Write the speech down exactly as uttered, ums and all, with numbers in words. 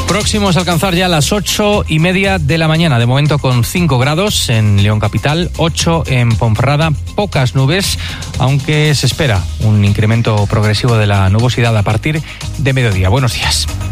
Próximos a alcanzar ya las ocho y media de la mañana, de momento con cinco grados en León Capital, ocho en Ponferrada, pocas nubes, aunque se espera un incremento progresivo de la nubosidad a partir de mediodía. Buenos días.